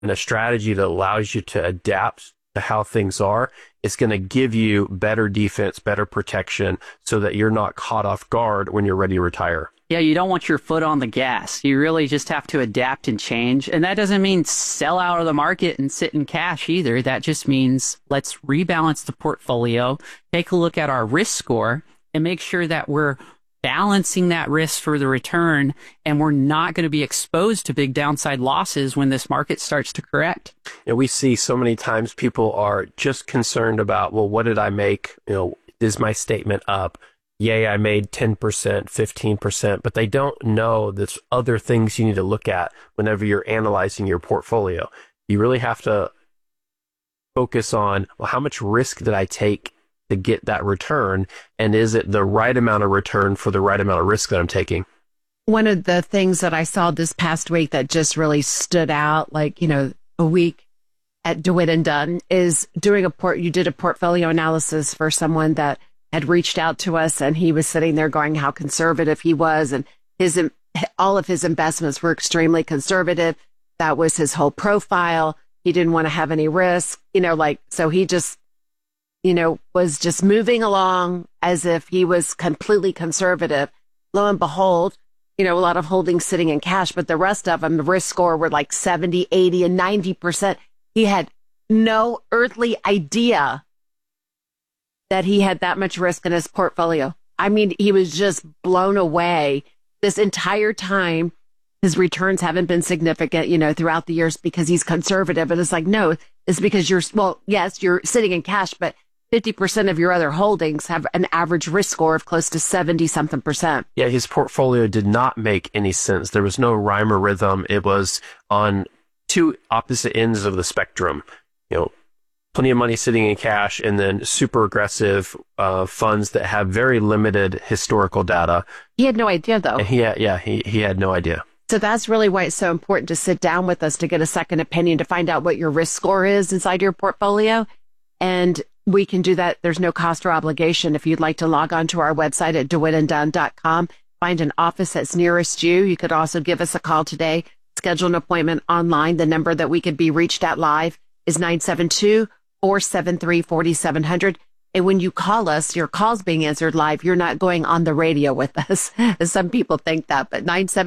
and a strategy that allows you to adapt to how things are, it's going to give you better defense, better protection so that you're not caught off guard when you're ready to retire. Yeah, you don't want your foot on the gas. You really just have to adapt and change. And that doesn't mean sell out of the market and sit in cash either. That just means let's rebalance the portfolio, take a look at our risk score, and make sure that we're balancing that risk for the return, and we're not going to be exposed to big downside losses when this market starts to correct. And we see so many times people are just concerned about, well, what did I make? Is my statement up? Yay, I made 10%, 15%, but they don't know there's other things you need to look at whenever you're analyzing your portfolio. You really have to focus on, well, how much risk did I take to get that return? And is it the right amount of return for the right amount of risk that I'm taking? One of the things that I saw this past week that just really stood out, a week at DeWitt & Dunn, is you did a portfolio analysis for someone that had reached out to us, and he was sitting there going how conservative he was, and all of his investments were extremely conservative. That was his whole profile. He didn't want to have any risk, so he just, was just moving along as if he was completely conservative. Lo and behold, a lot of holdings sitting in cash, but the rest of them, the risk score were like 70, 80, and 90%. He had no earthly idea that he had that much risk in his portfolio. I mean, he was just blown away. This entire time, his returns haven't been significant, throughout the years because he's conservative. And it's like, no, it's because yes, you're sitting in cash, but 50% of your other holdings have an average risk score of close to 70-something%. Yeah, his portfolio did not make any sense. There was no rhyme or rhythm. It was on two opposite ends of the spectrum. Plenty of money sitting in cash, and then super aggressive funds that have very limited historical data. He had no idea, though. And he had no idea. So that's really why it's so important to sit down with us to get a second opinion, to find out what your risk score is inside your portfolio. And we can do that. There's no cost or obligation. If you'd like to log on to our website at DeWittandDunn.com, find an office that's nearest you. You could also give us a call today, schedule an appointment online. The number that we could be reached at live is 972-473-4700. And when you call us, your call's being answered live. You're not going on the radio with us. Some people think that, but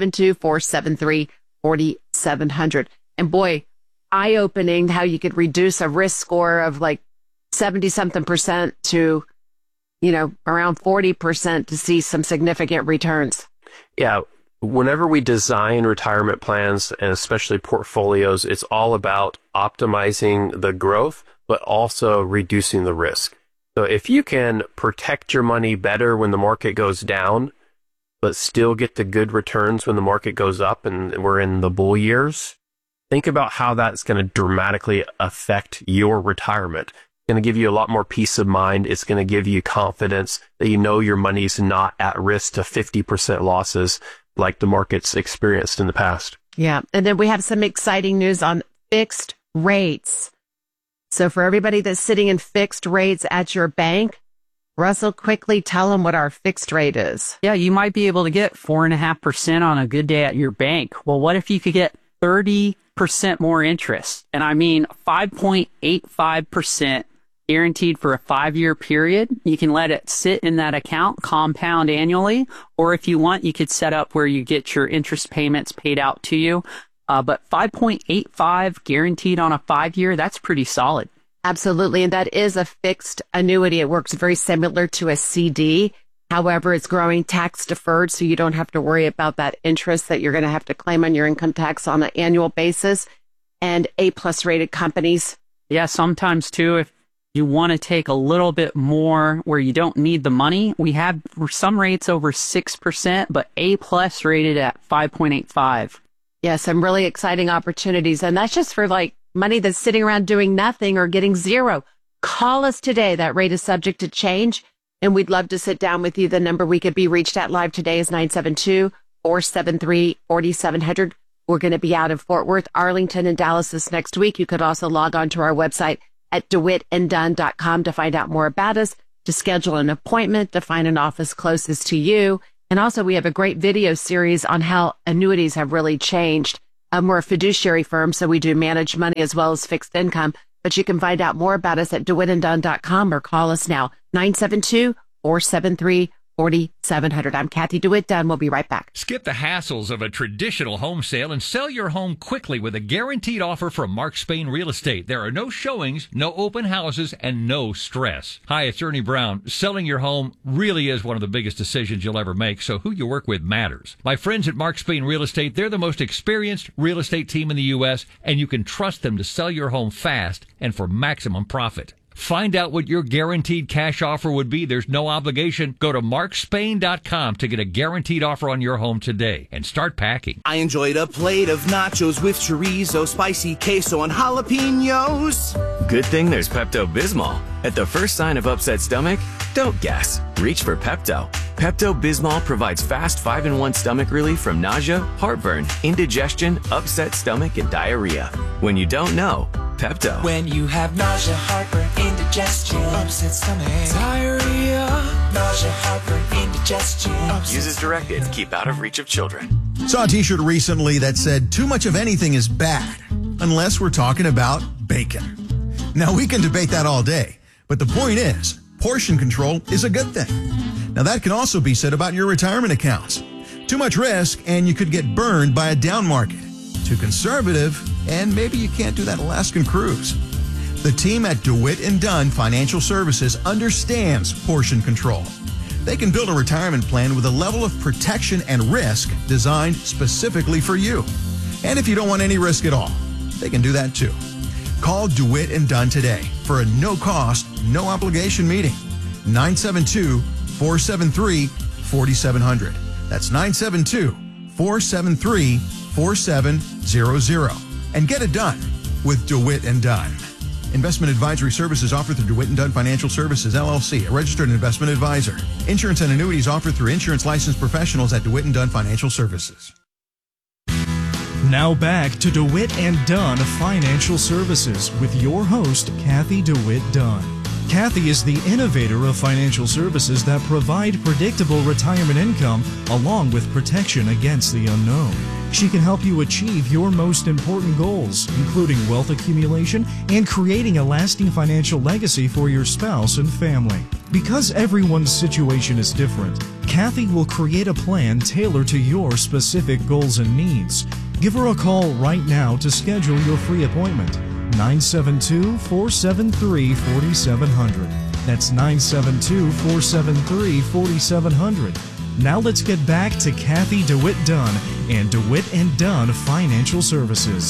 972-473-4700. And boy, eye-opening how you could reduce a risk score of like 70-something% to, around 40% to see some significant returns. Yeah. Whenever we design retirement plans, and especially portfolios, it's all about optimizing the growth, but also reducing the risk. So if you can protect your money better when the market goes down, but still get the good returns when the market goes up and we're in the bull years, think about how that's going to dramatically affect your retirement. It's going to give you a lot more peace of mind. It's going to give you confidence that your money's not at risk to 50% losses like the market's experienced in the past. Yeah. And then we have some exciting news on fixed rates. So for everybody that's sitting in fixed rates at your bank, Russell, quickly tell them what our fixed rate is. Yeah, you might be able to get 4.5% on a good day at your bank. Well, what if you could get 30% more interest? And I mean 5.85% guaranteed for a 5-year period. You can let it sit in that account, compound annually, or if you want, you could set up where you get your interest payments paid out to you. But 5.85 guaranteed on a 5-year, that's pretty solid. Absolutely. And that is a fixed annuity. It works very similar to a CD. However, it's growing tax deferred, so you don't have to worry about that interest that you're going to have to claim on your income tax on an annual basis. And A-plus rated companies. Yeah, sometimes too, if you want to take a little bit more where you don't need the money, we have some rates over 6%, but A-plus rated at 5.85. Yeah, some really exciting opportunities. And that's just for money that's sitting around doing nothing or getting zero. Call us today. That rate is subject to change, and we'd love to sit down with you. The number we could be reached at live today is 972-473-4700. We're going to be out in Fort Worth, Arlington, and Dallas this next week. You could also log on to our website at DeWittandDunn.com to find out more about us, to schedule an appointment, to find an office closest to you. And also, we have a great video series on how annuities have really changed We're a fiduciary firm, so we do managed money as well as fixed income. But you can find out more about us at DeWittandDunn.com or call us now, 972-473-4700. I'm Kathy DeWitt Dunn. We'll be right back. Skip the hassles of a traditional home sale and sell your home quickly with a guaranteed offer from Mark Spain Real Estate. There are no showings, no open houses, and no stress. Hi, it's Ernie Brown. Selling your home really is one of the biggest decisions you'll ever make, so who you work with matters. My friends at Mark Spain Real Estate, they're the most experienced real estate team in the U.S., and you can trust them to sell your home fast and for maximum profit. Find out what your guaranteed cash offer would be. There's no obligation. Go to markspain.com to get a guaranteed offer on your home today and start packing. I enjoyed a plate of nachos with chorizo, spicy queso, and jalapenos. Good thing there's Pepto-Bismol. At the first sign of upset stomach, don't guess. Reach for Pepto. Pepto-Bismol provides fast 5-in-1 stomach relief from nausea, heartburn, indigestion, upset stomach, and diarrhea. When you don't know, Pepto. When you have nausea, heartburn, indigestion, upset stomach, diarrhea, nausea, heartburn, indigestion. Use as directed. Keep out of reach of children. Saw a t-shirt recently that said, too much of anything is bad, unless we're talking about bacon. Now, we can debate that all day, but the point is, portion control is a good thing. Now, that can also be said about your retirement accounts. Too much risk, and you could get burned by a down market. Too conservative, and maybe you can't do that Alaskan cruise. The team at DeWitt & Dunn Financial Services understands portion control. They can build a retirement plan with a level of protection and risk designed specifically for you. And if you don't want any risk at all, they can do that too. Call DeWitt & Dunn today for a no-cost, no-obligation meeting. 972-473-4700. That's 972-473-4700. And get it done with DeWitt & Dunn. Investment advisory services offered through DeWitt & Dunn Financial Services, LLC, a registered investment advisor. Insurance and annuities offered through insurance licensed professionals at DeWitt & Dunn Financial Services. Now back to DeWitt & Dunn Financial Services with your host, Kathy DeWitt Dunn. Kathy is the innovator of financial services that provide predictable retirement income along with protection against the unknown. She can help you achieve your most important goals, including wealth accumulation and creating a lasting financial legacy for your spouse and family. Because everyone's situation is different, Kathy will create a plan tailored to your specific goals and needs. Give her a call right now to schedule your free appointment. 972-473-4700. That's 972-473-4700. Now let's get back to Kathy DeWitt Dunn and DeWitt & Dunn Financial Services.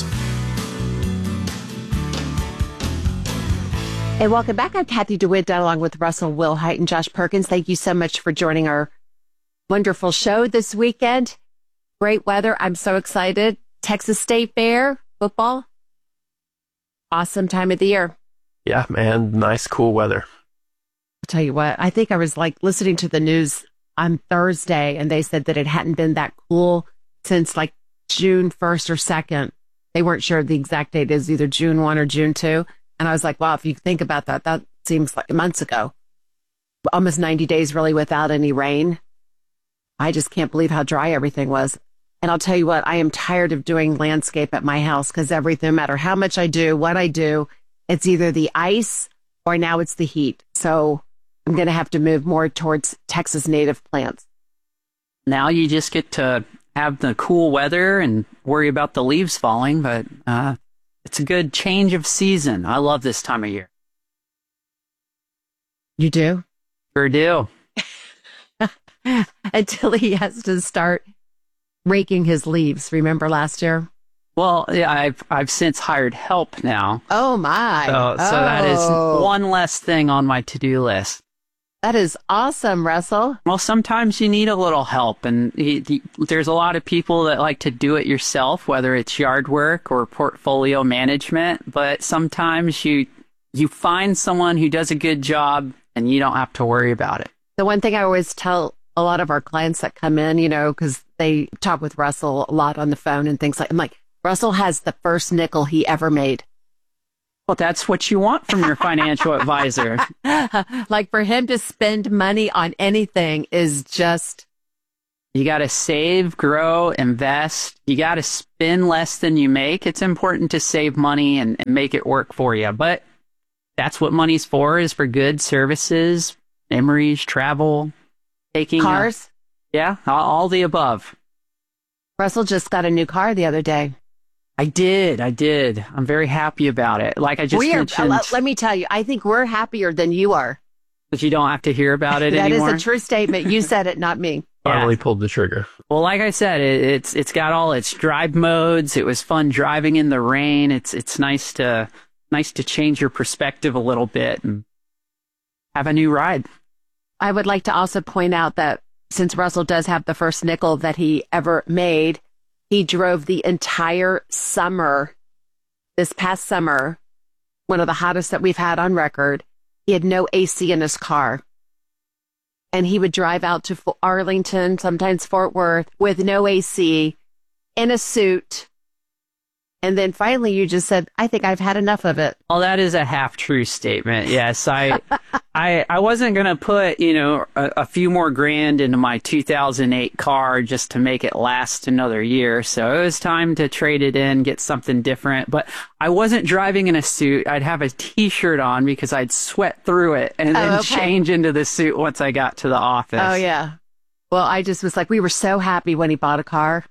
Hey, welcome back. I'm Kathy DeWitt Dunn along with Russell Wilhite and Josh Perkins. Thank you so much for joining our wonderful show this weekend. Great weather. I'm so excited. Texas State Fair, football. Awesome time of the year. Yeah, man. Nice, cool weather. I'll tell you what, I think I was like listening to the news on Thursday and they said that it hadn't been that cool since like June 1st or 2nd. They weren't sure the exact date is either June 1 or June 2. And I was like, wow, if you think about that, that seems like months ago. Almost 90 days really without any rain. I just can't believe how dry everything was. And I'll tell you what, I am tired of doing landscape at my house because everything, no matter how much I do, what I do, it's either the ice or now it's the heat. So I'm going to have to move more towards Texas native plants. Now you just get to have the cool weather and worry about the leaves falling, but it's a good change of season. I love this time of year. You do? Sure do. Until he has to start raking his leaves. Remember last year? Well, yeah, I've since hired help now. Oh my! So that is one less thing on my to-do list. That is awesome, Russell. Well, sometimes you need a little help, and there's a lot of people that like to do it yourself, whether it's yard work or portfolio management. But sometimes you find someone who does a good job, and you don't have to worry about it. The one thing I always tell a lot of our clients that come in, you know, because they talk with Russell a lot on the phone and things like, I'm like, Russell has the first nickel he ever made. Well, that's what you want from your financial advisor. Like for him to spend money on anything is just You got to save, grow, invest. You got to spend less than you make. It's important to save money and make it work for you. But that's what money's for, is for goods, services, memories, travel, taking Cars? Yeah, all the above. Russell just got a new car the other day. I did. I'm very happy about it. Like I just mentioned. Let me tell you, I think we're happier than you are. But you don't have to hear about it anymore. That is a true statement. You said it, not me. Finally pulled the trigger. Well, like I said, it's got all its drive modes. It was fun driving in the rain. It's nice to change your perspective a little bit and have a new ride. I would like to also point out that since Russell does have the first nickel that he ever made, he drove the entire summer, this past summer, one of the hottest that we've had on record. He had no AC in his car. And he would drive out to Arlington, sometimes Fort Worth, with no AC, in a suit. And then finally you just said, I think I've had enough of it. Well, that is a half-true statement. Yes, I wasn't going to put, a few more grand into my 2008 car just to make it last another year. So it was time to trade it in, get something different. But I wasn't driving in a suit. I'd have a T-shirt on because I'd sweat through it and then change into the suit once I got to the office. Oh, yeah. Well, I just was like, we were so happy when he bought a car.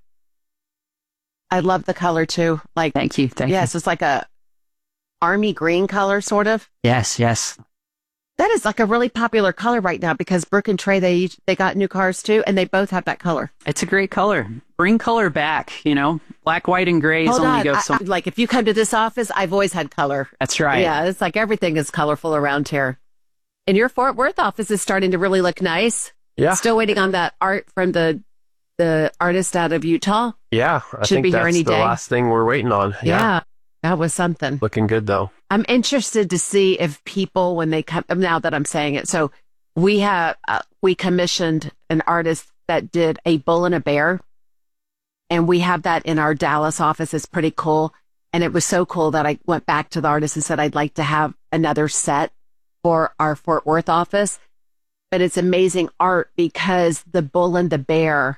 I love the color too. Like, thank you. Yes, it's like a army green color, sort of. Yes. That is like a really popular color right now because Brooke and Trey, they got new cars too, and they both have that color. It's a great color. Bring color back. Black, white, and gray is only go so. Like if you come to this office, I've always had color. That's right. Yeah, it's like everything is colorful around here. And your Fort Worth office is starting to really look nice. Yeah. Still waiting on that art from the artist out of Utah. Yeah, I think that's the last thing we're waiting on. Yeah, that was something. Looking good, though. I'm interested to see if people, when they come, now that I'm saying it, so we commissioned an artist that did a bull and a bear, and we have that in our Dallas office. It's pretty cool. And it was so cool that I went back to the artist and said, I'd like to have another set for our Fort Worth office. But it's amazing art because the bull and the bear,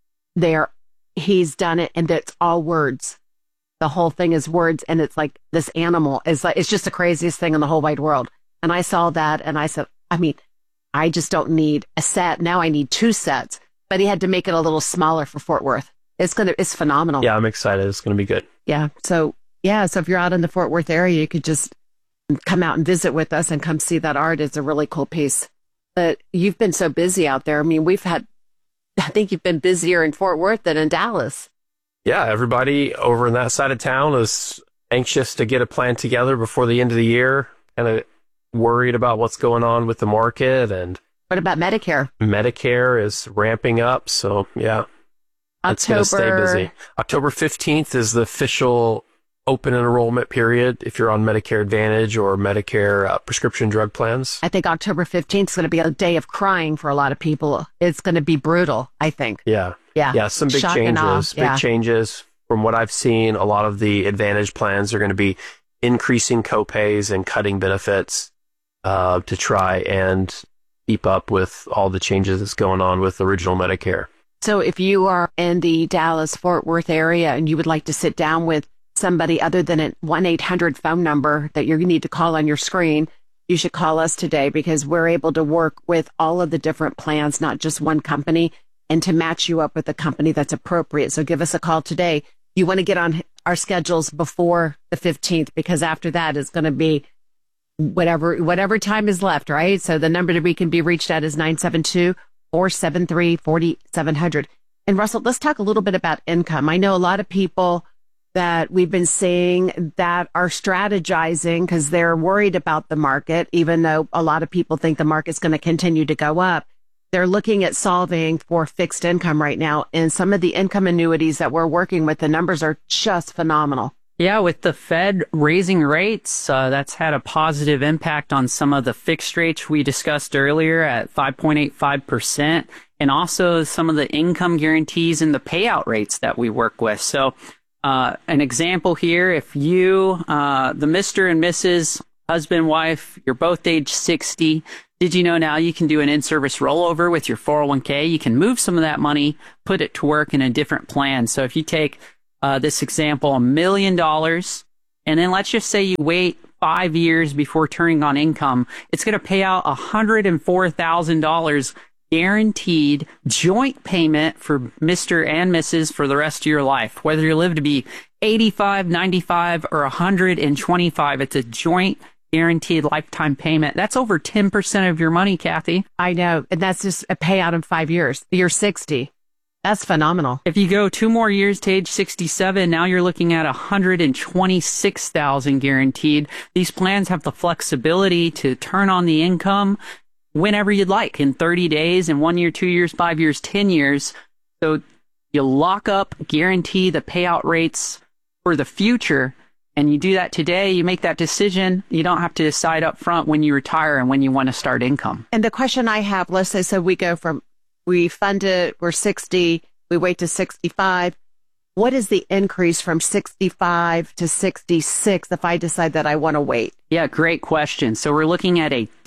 he's done it, and it's all words. The whole thing is words, and it's like this animal is like, it's just the craziest thing in the whole wide world. And I saw that, and I said, I just don't need a set. Now I need 2 sets. But he had to make it a little smaller for Fort Worth. It's phenomenal. Yeah, I'm excited. It's going to be good. Yeah. So if you're out in the Fort Worth area, you could just come out and visit with us and come see that art. It's a really cool piece. But you've been so busy out there. I mean, I think you've been busier in Fort Worth than in Dallas. Yeah, everybody over in that side of town is anxious to get a plan together before the end of the year, kind of worried about what's going on with the market. And what about Medicare? Medicare is ramping up, so yeah, it's going to stay busy. October 15th is the official open enrollment period if you're on Medicare Advantage or Medicare prescription drug plans. I think October 15th is going to be a day of crying for a lot of people. It's going to be brutal, I think. Yeah, some big changes. From what I've seen, a lot of the Advantage plans are going to be increasing copays and cutting benefits to try and keep up with all the changes that's going on with original Medicare. So if you are in the Dallas-Fort Worth area and you would like to sit down with somebody other than a 1-800 phone number that you need to call on your screen, you should call us today because we're able to work with all of the different plans, not just one company, and to match you up with a company that's appropriate. So give us a call today. You want to get on our schedules before the 15th because after that is going to be whatever time is left, right? So the number that we can be reached at is 972-473-4700. And Russell, let's talk a little bit about income. I know a lot of people that we've been seeing that are strategizing because they're worried about the market, even though a lot of people think the market's going to continue to go up. They're looking at solving for fixed income right now. And some of the income annuities that we're working with, the numbers are just phenomenal. Yeah, with the Fed raising rates, that's had a positive impact on some of the fixed rates we discussed earlier at 5.85%, and also some of the income guarantees and the payout rates that we work with. So an example here, if you, the Mr. and Mrs., husband, wife, you're both age 60, Did you know now you can do an in-service rollover with your 401k? You can move some of that money, put it to work in a different plan. So if you take this example, $1 million, and then let's just say you wait 5 years before turning on income, it's going to pay out $104,000 guaranteed joint payment for Mr. and Mrs. for the rest of your life. Whether you live to be 85, 95, or 125, it's a joint guaranteed lifetime payment. That's over 10% of your money, Kathy. I know. And that's just a payout in 5 years. You're 60. That's phenomenal. If you go 2 more years to age 67, now you're looking at $126,000 guaranteed. These plans have the flexibility to turn on the income whenever you'd like, in 30 days, in 1 year, 2 years, 5 years, 10 years. So you lock up, guarantee the payout rates for the future, and you do that today. You make that decision. You don't have to decide up front when you retire and when you want to start income. And the question I have, let's say, so we fund it, we're 60, we wait to 65. What is the increase from 65 to 66 if I decide that I want to wait? Yeah, great question. So we're looking at a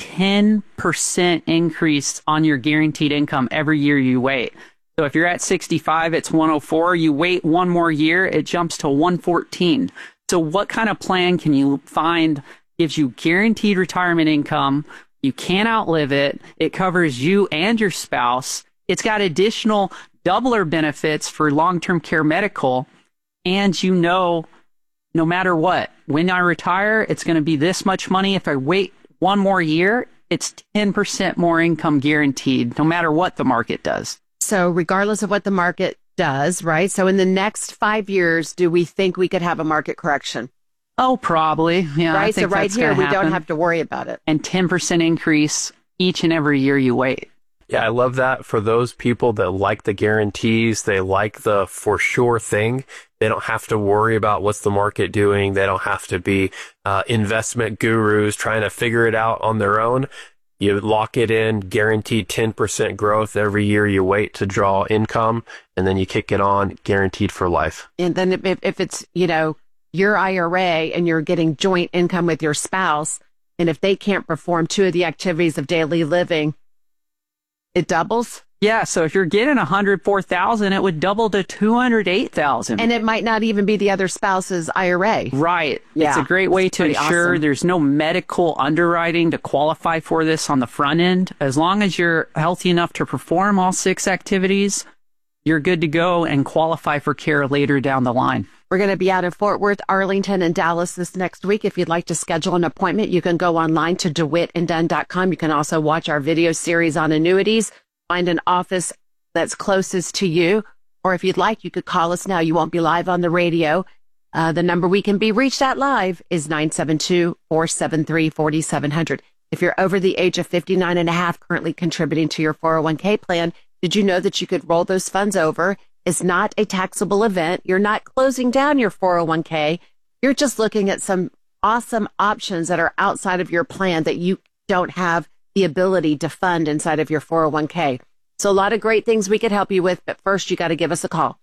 10% increase on your guaranteed income every year you wait. So if you're at 65, it's 104. You wait 1 more year, it jumps to 114. So what kind of plan can you find gives you guaranteed retirement income? You can't outlive it. It covers you and your spouse. It's got additional doubler benefits for long-term care medical. And no matter what, when I retire, it's going to be this much money. If I wait 1 more year, it's 10% more income guaranteed, no matter what the market does. So regardless of what the market does, right? So in the next 5 years, do we think we could have a market correction? Oh, probably. Yeah, right. I think So right that's here, we gonna don't happen. have to worry about it. And 10% increase each and every year you wait. Yeah, I love that. For those people that like the guarantees, they like the for sure thing. They don't have to worry about what's the market doing. They don't have to be investment gurus trying to figure it out on their own. You lock it in, guaranteed 10% growth every year you wait to draw income, and then you kick it on, guaranteed for life. And then if it's, your IRA and you're getting joint income with your spouse, and if they can't perform 2 of the activities of daily living, it doubles? Yeah, so if you're getting $104,000, it would double to $208,000. And it might not even be the other spouse's IRA. Right. Yeah, It's a great way to pretty ensure awesome. there's no medical underwriting to qualify for this on the front end. As long as you're healthy enough to perform all 6 activities, you're good to go and qualify for care later down the line. We're going to be out in Fort Worth, Arlington, and Dallas this next week. If you'd like to schedule an appointment, you can go online to DeWittandDunn.com. You can also watch our video series on annuities. Find an office that's closest to you. Or if you'd like, you could call us now. You won't be live on the radio. The number we can be reached at live is 972-473-4700. If you're over the age of 59 and a half, currently contributing to your 401k plan, did you know that you could roll those funds over? It's not a taxable event. You're not closing down your 401k. You're just looking at some awesome options that are outside of your plan that you don't have the ability to fund inside of your 401k. So a lot of great things we could help you with, but first you got to give us a call.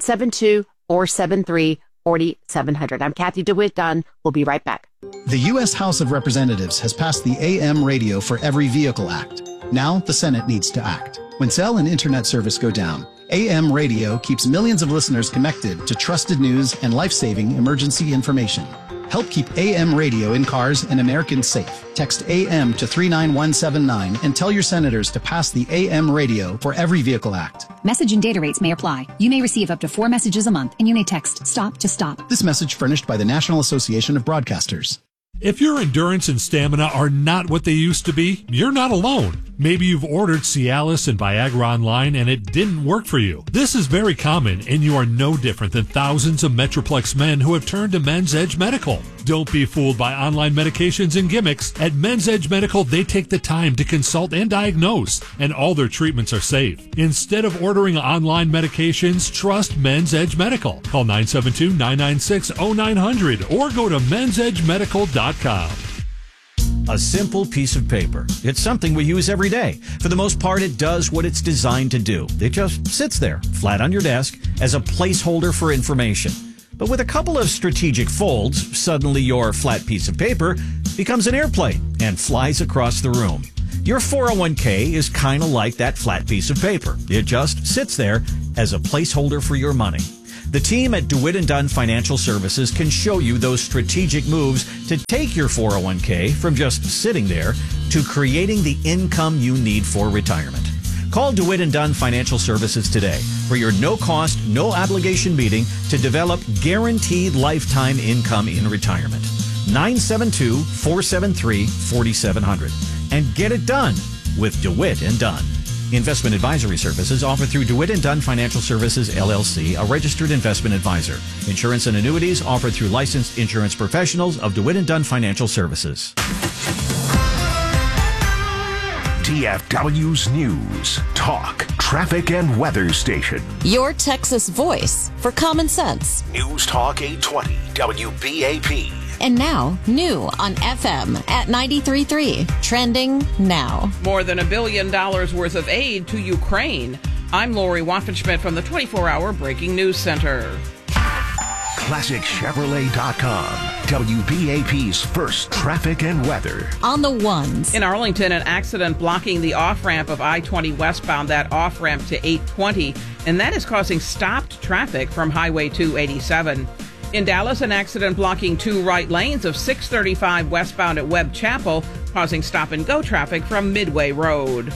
972-473-4700. I'm Kathy DeWitt Dunn. We'll be right back. The U.S. House of Representatives has passed the AM Radio for Every Vehicle Act. Now the Senate needs to act. When cell and internet service go down, AM radio keeps millions of listeners connected to trusted news and life-saving emergency information. Help keep AM radio in cars and Americans safe. Text AM to 39179 and tell your senators to pass the AM Radio for Every Vehicle Act. Message and data rates may apply. You may receive up to 4 messages a month, and you may text STOP to STOP. This message furnished by the National Association of Broadcasters. If your endurance and stamina are not what they used to be, you're not alone. Maybe you've ordered Cialis and Viagra online and it didn't work for you. This is very common, and you are no different than thousands of Metroplex men who have turned to Men's Edge Medical. Don't be fooled by online medications and gimmicks. At Men's Edge Medical, they take the time to consult and diagnose, and all their treatments are safe. Instead of ordering online medications, trust Men's Edge Medical. Call 972-996-0900 or go to mensedgemedical.com. A simple piece of paper. It's something we use every day. For the most part, it does what it's designed to do. It just sits there, flat on your desk, as a placeholder for information. But with a couple of strategic folds, suddenly your flat piece of paper becomes an airplane and flies across the room. Your 401k is kind of like that flat piece of paper. It just sits there as a placeholder for your money. The team at DeWitt & Dunn Financial Services can show you those strategic moves to take your 401k from just sitting there to creating the income you need for retirement. Call DeWitt & Dunn Financial Services today for your no-cost, no-obligation meeting to develop guaranteed lifetime income in retirement. 972-473-4700. And get it done with DeWitt & Dunn. Investment advisory services offered through DeWitt & Dunn Financial Services, LLC, a registered investment advisor. Insurance and annuities offered through licensed insurance professionals of DeWitt & Dunn Financial Services. DFW's News, Talk, Traffic, and Weather Station. Your Texas voice for common sense. News Talk 820, WBAP. And now, new on FM at 93.3. Trending now. More than $1 billion worth of aid to Ukraine. I'm Lori Waffenschmidt from the 24-hour Breaking News Center. ClassicChevrolet.com. WBAP's first traffic and weather. On the ones. In Arlington, an accident blocking the off-ramp of I-20 westbound, that off-ramp to 820, and that is causing stopped traffic from Highway 287. In Dallas, an accident blocking two right lanes of 635 westbound at Webb Chapel, causing stop-and-go traffic from Midway Road.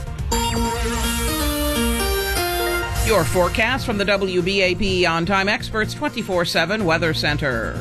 Your forecast from the WBAP On-Time Experts 24/7 Weather Center.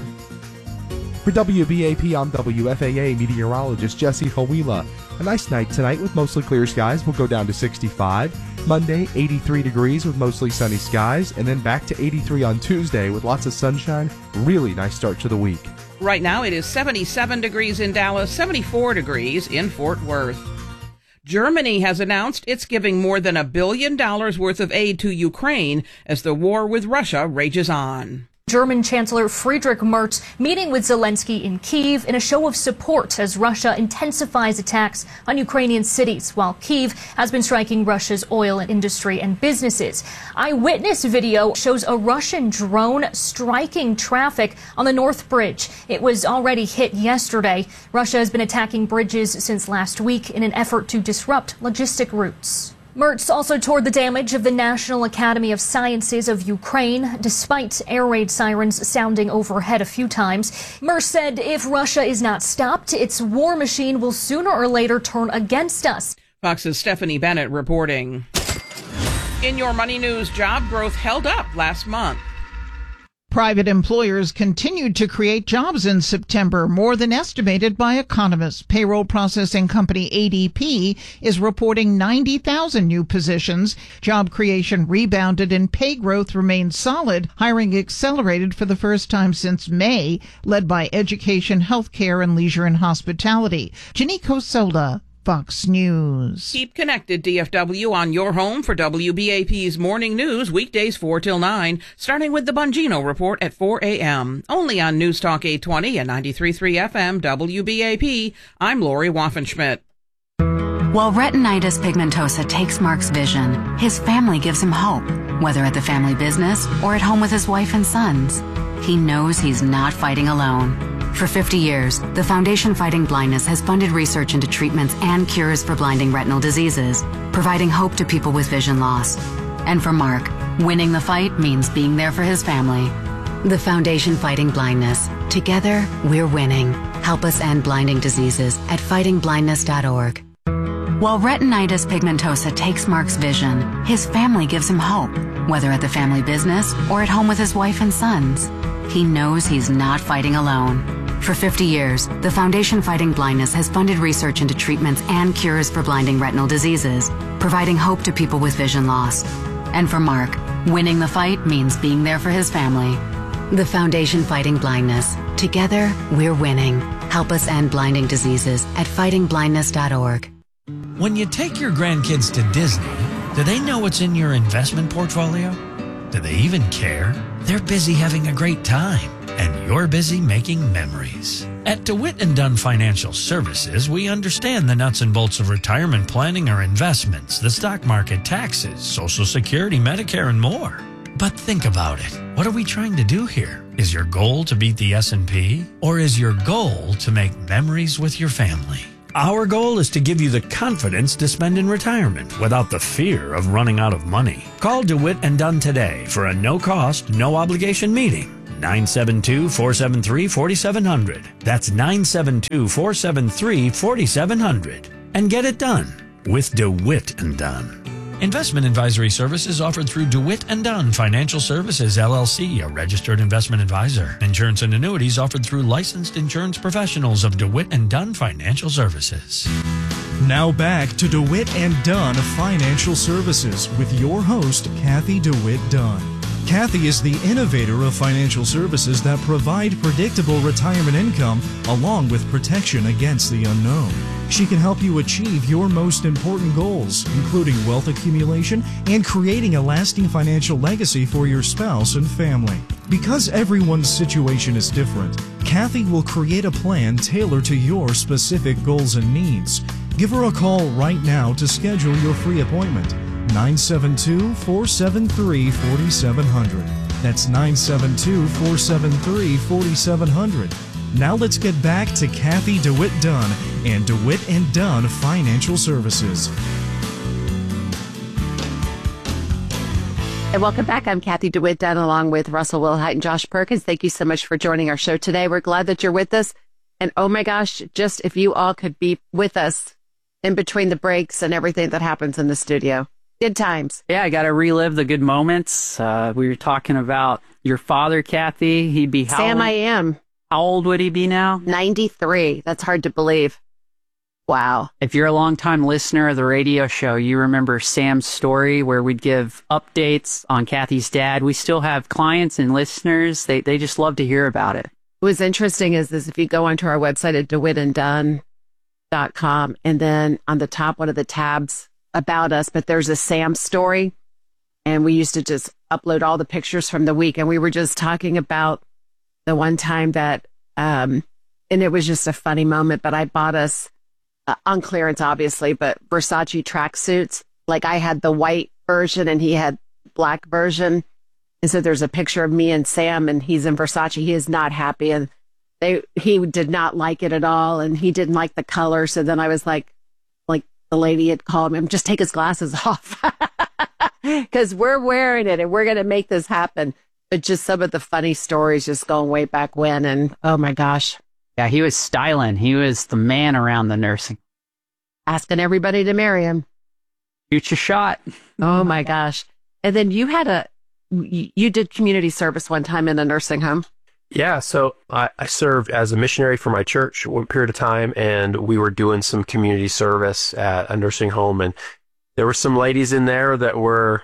For WBAP, I'm WFAA meteorologist Jesse Hawila. A nice night tonight with mostly clear skies. We'll go down to 65. Monday, 83 degrees with mostly sunny skies, and then back to 83 on Tuesday with lots of sunshine. Really nice start to the week. Right now it is 77 degrees in Dallas, 74 degrees in Fort Worth. Germany has announced it's giving more than $1 billion worth of aid to Ukraine as the war with Russia rages on. German Chancellor Friedrich Merz meeting with Zelensky in Kyiv in a show of support as Russia intensifies attacks on Ukrainian cities, while Kyiv has been striking Russia's oil industry and businesses. Eyewitness video shows a Russian drone striking traffic on the North Bridge. It was already hit yesterday. Russia has been attacking bridges since last week in an effort to disrupt logistic routes. Merz also toured the damage of the National Academy of Sciences of Ukraine, despite air raid sirens sounding overhead a few times. Merz said if Russia is not stopped, its war machine will sooner or later turn against us. Fox's Stephanie Bennett reporting. In your money news, job growth held up last month. Private employers continued to create jobs in September, more than estimated by economists. Payroll processing company ADP is reporting 90,000 new positions. Job creation rebounded and pay growth remained solid. Hiring accelerated for the first time since May, led by education, healthcare, and leisure and hospitality. Janiko Sola, Fox News. Keep connected, DFW, on your home for WBAP's morning news, weekdays 4 till 9, starting with the Bongino Report at 4 a.m. Only on News Talk 820 and 93.3 FM WBAP. I'm Lori Waffenschmidt. While retinitis pigmentosa takes Mark's vision, his family gives him hope, whether at the family business or at home with his wife and sons. He knows he's not fighting alone. For 50 years, the Foundation Fighting Blindness has funded research into treatments and cures for blinding retinal diseases, providing hope to people with vision loss. And for Mark, winning the fight means being there for his family. The Foundation Fighting Blindness. Together, we're winning. Help us end blinding diseases at fightingblindness.org. While retinitis pigmentosa takes Mark's vision, his family gives him hope, whether at the family business or at home with his wife and sons. He knows he's not fighting alone. For 50 years, the Foundation Fighting Blindness has funded research into treatments and cures for blinding retinal diseases, providing hope to people with vision loss. And for Mark, winning the fight means being there for his family. The Foundation Fighting Blindness. Together, we're winning. Help us end blinding diseases at fightingblindness.org. When you take your grandkids to Disney, do they know what's in your investment portfolio? Do they even care? They're busy having a great time, and you're busy making memories. At DeWitt & Dunn Financial Services, we understand the nuts and bolts of retirement planning or investments, the stock market, taxes, Social Security, Medicare, and more. But think about it. What are we trying to do here? Is your goal to beat the S&P? Or is your goal to make memories with your family? Our goal is to give you the confidence to spend in retirement without the fear of running out of money. Call DeWitt & Dunn today for a no-cost, no-obligation meeting. 972-473-4700. That's 972-473-4700. And get it done with DeWitt & Dunn. Investment advisory services offered through DeWitt & Dunn Financial Services, LLC, a registered investment advisor. Insurance and annuities offered through licensed insurance professionals of DeWitt & Dunn Financial Services. Now back to DeWitt & Dunn Financial Services with your host, Kathy DeWitt Dunn. Kathy is the innovator of financial services that provide predictable retirement income along with protection against the unknown. She can help you achieve your most important goals, including wealth accumulation and creating a lasting financial legacy for your spouse and family. Because everyone's situation is different, Kathy will create a plan tailored to your specific goals and needs. Give her a call right now to schedule your free appointment. 972-473-4700. That's 972-473-4700. Now let's get back to Kathy DeWitt Dunn and DeWitt & Dunn Financial Services. And welcome back. I'm Kathy DeWitt Dunn along with Russell Wilhite and Josh Perkins. Thank you so much for joining our show today. We're glad that you're with us. And oh my gosh, just if you all could be with us in between the breaks and everything that happens in the studio. Good times. Yeah, I got to relive the good moments. We were talking about your father, Kathy. He'd be Sam, I am. How old would he be now? 93. That's hard to believe. Wow. If you're a longtime listener of the radio show, you remember Sam's story where we'd give updates on Kathy's dad. We still have clients and listeners. They just love to hear about it. What's interesting is this: if you go onto our website at DeWittandDunn.com, and then on the top, one of the tabs, about us, but there's a Sam story, and we used to just upload all the pictures from the week, and we were just talking about the one time that and it was just a funny moment, but I bought us on clearance obviously, but Versace tracksuits. Like, I had the white version and he had black version, and so there's a picture of me and Sam, and he's in Versace. He is not happy, and he did not like it at all, and he didn't like the color. So then I was like the lady had called him, just take his glasses off because we're wearing it and we're going to make this happen. But just some of the funny stories just going way back when. And oh my gosh. Yeah, he was styling. He was the man around the nursing. Asking everybody to marry him. Shoot your shot. Oh my gosh. And then you did community service one time in a nursing home. Yeah, so I served as a missionary for my church one period of time, and we were doing some community service at a nursing home, and there were some ladies in there that were,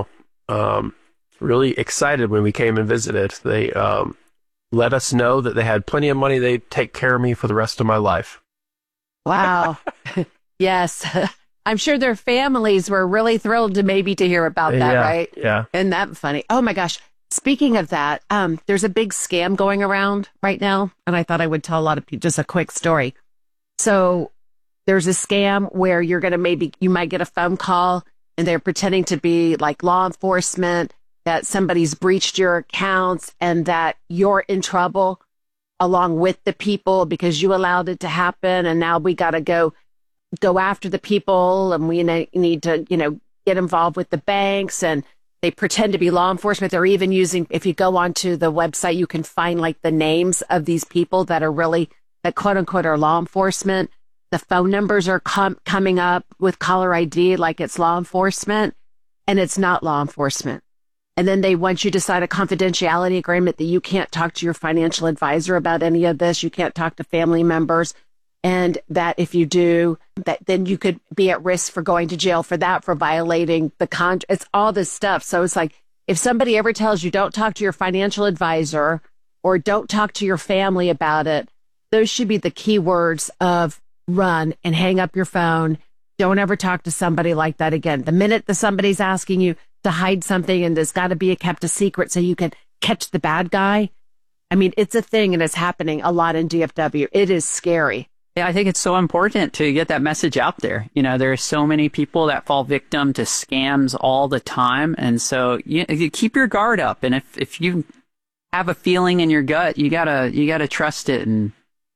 really excited when we came and visited. They let us know that they had plenty of money. They'd take care of me for the rest of my life. Wow. Yes. I'm sure their families were really thrilled to hear about that, right? Yeah. Isn't that funny? Oh my gosh. Speaking of that, there's a big scam going around right now, and I thought I would tell a lot of people just a quick story. So there's a scam where you might get a phone call, and they're pretending to be like law enforcement, that somebody's breached your accounts and that you're in trouble along with the people because you allowed it to happen, and now we got to go after the people, and we need to, get involved with the banks, and they pretend to be law enforcement. They're even using, if you go onto the website, you can find like the names of these people that are really, that quote unquote are law enforcement. The phone numbers are coming up with caller ID like it's law enforcement, and it's not law enforcement. And then they want you to sign a confidentiality agreement that you can't talk to your financial advisor about any of this. You can't talk to family members. And that if you do, that then you could be at risk for going to jail for that, for violating the contract. It's all this stuff. So it's like, if somebody ever tells you don't talk to your financial advisor or don't talk to your family about it, those should be the key words of run and hang up your phone. Don't ever talk to somebody like that again. The minute that somebody's asking you to hide something and there's got to be kept a secret so you can catch the bad guy. I mean, it's a thing, and it's happening a lot in DFW. It is scary. Yeah, I think it's so important to get that message out there. There are so many people that fall victim to scams all the time. And so you keep your guard up. And if you have a feeling in your gut, you gotta trust it and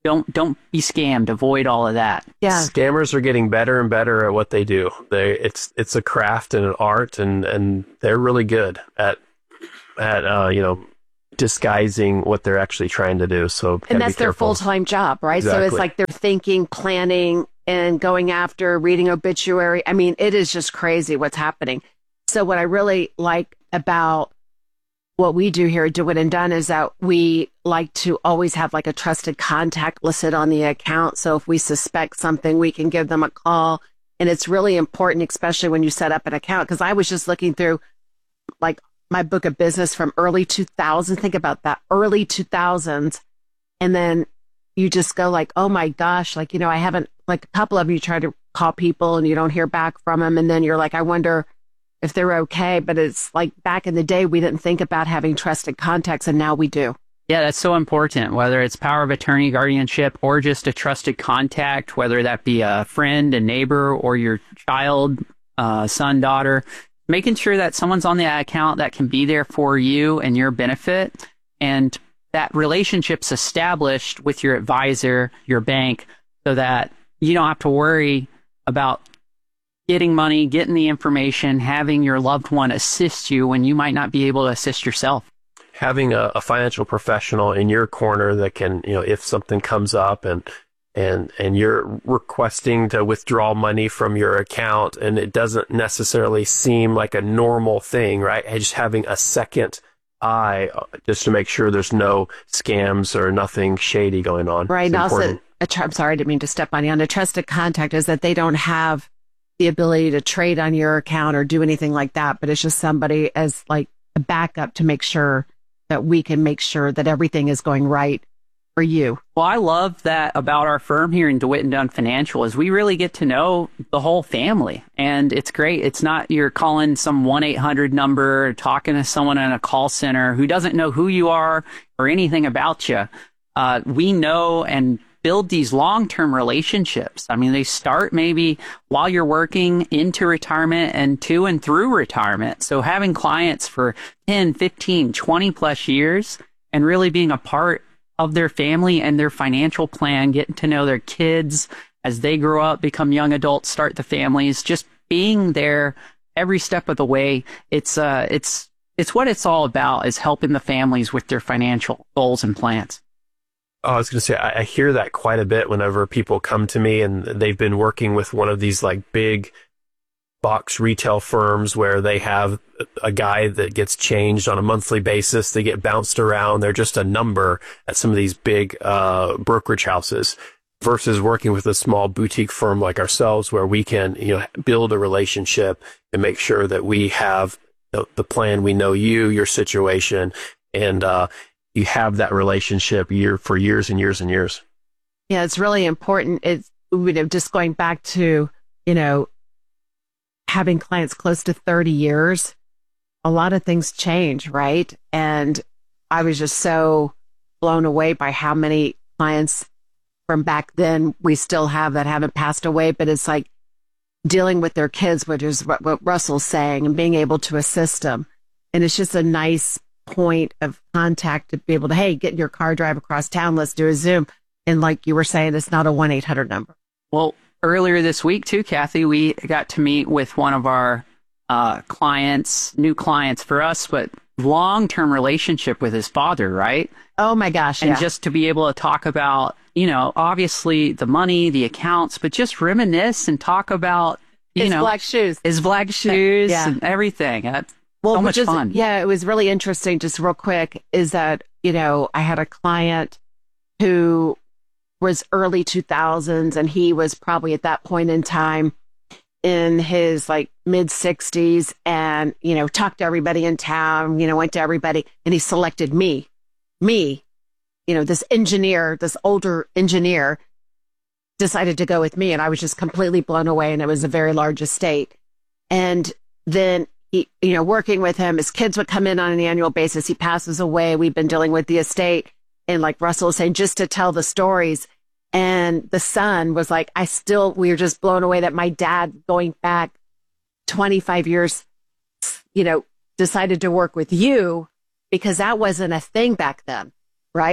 Don't be scammed. Avoid all of that. Yeah. Scammers are getting better and better at what they do. It's a craft and an art, and they're really good at disguising what they're actually trying to do. So and that's their full-time job, right? Exactly. So it's like they're thinking, planning, and going after, reading obituary. I mean, it is just crazy what's happening. So what I really like about what we do here at DeWitt and Dunn is that we like to always have like a trusted contact listed on the account. So if we suspect something, we can give them a call. And it's really important, especially when you set up an account. Because I was just looking through like my book of business from early 2000s. Think about that, early 2000s. And then you just go like, oh my gosh, like, I haven't, like a couple of you try to call people and you don't hear back from them. And then you're like, I wonder if they're okay. But it's like back in the day, we didn't think about having trusted contacts, and now we do. Yeah, that's so important, whether it's power of attorney, guardianship, or just a trusted contact, whether that be a friend, a neighbor, or your child, son, daughter, making sure that someone's on the account that can be there for you and your benefit, and that relationship's established with your advisor, your bank, so that you don't have to worry about getting money, getting the information, having your loved one assist you when you might not be able to assist yourself. Having a financial professional in your corner that can, if something comes up and you're requesting to withdraw money from your account and it doesn't necessarily seem like a normal thing, right? And just having a second eye just to make sure there's no scams or nothing shady going on. Right. And also, I'm sorry, I didn't mean to step on you. On a trusted contact is that they don't have the ability to trade on your account or do anything like that, but it's just somebody as like a backup to make sure that we can make sure that everything is going right for you. Well, I love that about our firm here in DeWitt and Dunn Financial is we really get to know the whole family, and it's great. It's not you're calling some 1-800 number, talking to someone in a call center who doesn't know who you are or anything about you. We know and build these long-term relationships. I mean, they start maybe while you're working into retirement and to and through retirement. So having clients for 10, 15, 20 plus years and really being a part of their family and their financial plan, getting to know their kids as they grow up, become young adults, start the families, just being there every step of the way. It's what it's all about, is helping the families with their financial goals and plans. Oh, I was going to say, I hear that quite a bit whenever people come to me and they've been working with one of these like big box retail firms where they have a guy that gets changed on a monthly basis. They get bounced around. They're just a number at some of these big brokerage houses versus working with a small boutique firm like ourselves where we can, build a relationship and make sure that we have the plan. We know your situation, and you have that relationship for years and years and years. Yeah, it's really important. It's just going back to, having clients close to 30 years, a lot of things change, right? And I was just so blown away by how many clients from back then we still have that haven't passed away, but it's like dealing with their kids, which is what Russell's saying, and being able to assist them. And it's just a nice point of contact to be able to, hey, get in your car, drive across town, let's do a Zoom. And like you were saying, it's not a 1-800 number. Well, earlier this week too, Kathy, we got to meet with one of our clients, new clients for us, but long-term relationship with his father, right? Oh my gosh. And yeah. just to be able to talk about, obviously the money, the accounts, but just reminisce and talk about, his black shoes yeah. And everything. That's so much fun. Yeah, it was really interesting. Just real quick is that, I had a client who was early 2000s, and he was probably at that point in time in his like mid 60s, and, talked to everybody in town, went to everybody, and he selected me, this engineer, this older engineer decided to go with me. And I was just completely blown away. And it was a very large estate. And then he, working with him, his kids would come in on an annual basis. He passes away. We've been dealing with the estate. And like Russell was saying, just to tell the stories. And the son was like, we were just blown away that my dad, going back 25 years, decided to work with you, because that wasn't a thing back then, right?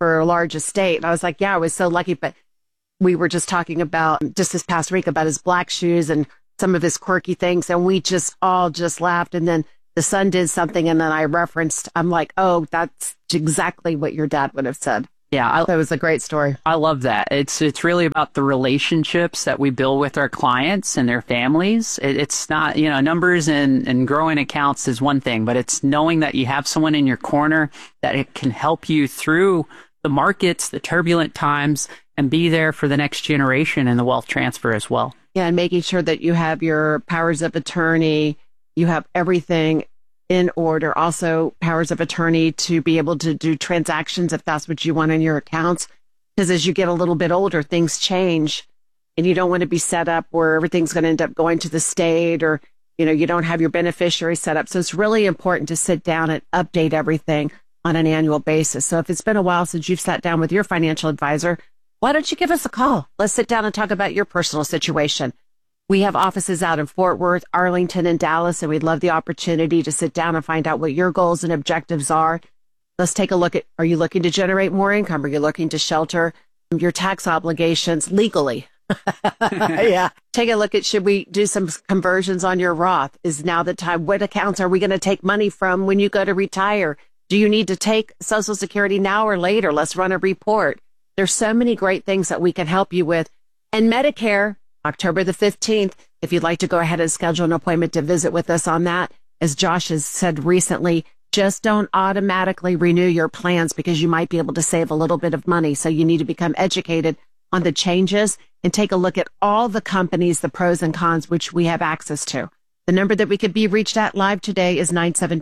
for a large estate. And I was like, yeah, I was so lucky. But we were just talking about just this past week about his black shoes and some of his quirky things. And we just all just laughed. And then the son did something. And then I referenced, I'm like, oh, that's exactly what your dad would have said. Yeah, that was a great story. I love that. It's really about the relationships that we build with our clients and their families. It's not, numbers and growing accounts is one thing, but it's knowing that you have someone in your corner that it can help you through the markets, the turbulent times, and be there for the next generation in the wealth transfer as well. Yeah, and making sure that you have your powers of attorney, you have everything in order, also powers of attorney to be able to do transactions if that's what you want in your accounts. Because as you get a little bit older, things change and you don't want to be set up where everything's going to end up going to the state or, you don't have your beneficiary set up. So it's really important to sit down and update everything on an annual basis. So if it's been a while since you've sat down with your financial advisor, why don't you give us a call? Let's sit down and talk about your personal situation. We have offices out in Fort Worth, Arlington, and Dallas, and we'd love the opportunity to sit down and find out what your goals and objectives are. Let's take a look at, are you looking to generate more income? Are you looking to shelter your tax obligations legally? Yeah. Take a look at, should we do some conversions on your Roth? Is now the time? What accounts are we going to take money from when you go to retire? Do you need to take Social Security now or later? Let's run a report. There's so many great things that we can help you with. And Medicare, October the 15th, if you'd like to go ahead and schedule an appointment to visit with us on that, as Josh has said recently, just don't automatically renew your plans because you might be able to save a little bit of money. So you need to become educated on the changes and take a look at all the companies, the pros and cons, which we have access to. The number that we could be reached at live today is